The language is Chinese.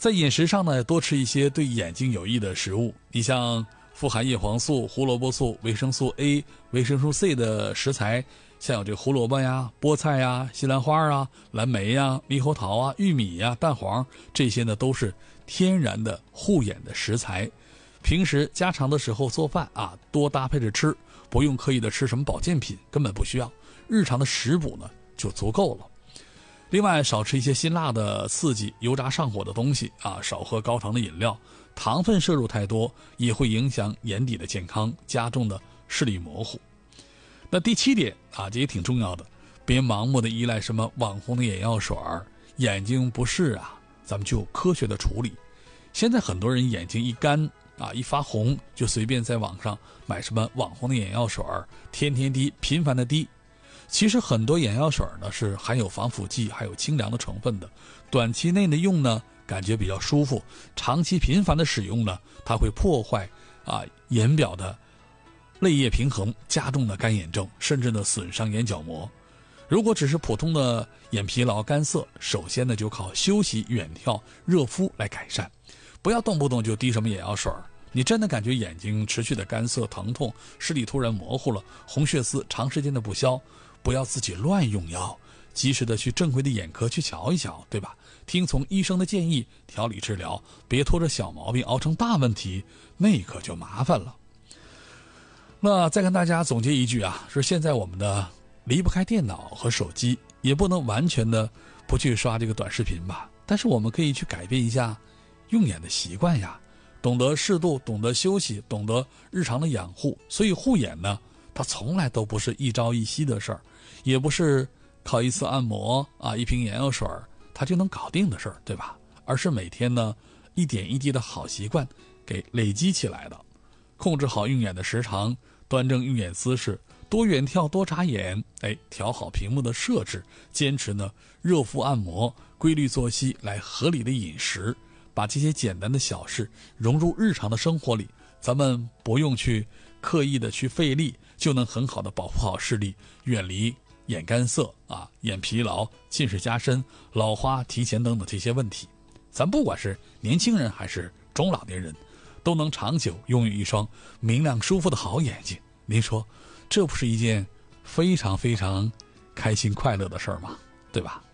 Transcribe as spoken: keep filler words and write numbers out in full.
在饮食上呢，多吃一些对眼睛有益的食物。你像富含叶黄素、胡萝卜素、维生素 A、维生素 C 的食材，像有这胡萝卜呀、菠菜呀、西兰花啊、蓝莓呀、猕猴桃啊、玉米呀、蛋黄，这些呢都是天然的护眼的食材。平时家常的时候做饭啊，多搭配着吃，不用刻意的吃什么保健品，根本不需要。日常的食补呢就足够了。另外，少吃一些辛辣的、刺激、油炸上火的东西啊，少喝高糖的饮料，糖分摄入太多也会影响眼底的健康，加重的视力模糊。那第七点啊，这也挺重要的，别盲目的依赖什么网红的眼药水，眼睛不适啊，咱们就科学的处理。现在很多人眼睛一干啊，一发红就随便在网上买什么网红的眼药水，天天滴，频繁的滴。其实很多眼药水呢是含有防腐剂还有清凉的成分的，短期内的用呢感觉比较舒服，长期频繁的使用呢，它会破坏啊眼表的泪液平衡，加重了干眼症，甚至呢损伤眼角膜。如果只是普通的眼疲劳干涩，首先呢就靠休息、远眺、热敷来改善，不要动不动就滴什么眼药水。你真的感觉眼睛持续的干涩疼痛，视力突然模糊了，红血丝长时间的不消，不要自己乱用药，及时的去正规的眼科去瞧一瞧，对吧？听从医生的建议调理治疗，别拖着小毛病熬成大问题，那可就麻烦了。那再跟大家总结一句啊，说现在我们的离不开电脑和手机，也不能完全的不去刷这个短视频吧，但是我们可以去改变一下用眼的习惯呀，懂得适度，懂得休息，懂得日常的养护。所以护眼呢，它从来都不是一朝一夕的事儿，也不是靠一次按摩啊，一瓶眼药水它就能搞定的事儿，对吧？而是每天呢一点一滴的好习惯给累积起来的。控制好用眼的时长，端正用眼姿势，多远眺多眨眼，哎，调好屏幕的设置，坚持呢热敷按摩，规律作息，来合理的饮食，把这些简单的小事融入日常的生活里，咱们不用去刻意的去费力，就能很好的保护好视力，远离眼干涩啊、眼疲劳、近视加深、老花提前等等这些问题。咱不管是年轻人还是中老年人，都能长久拥有一双明亮舒服的好眼睛。您说，这不是一件非常非常开心快乐的事儿吗？对吧？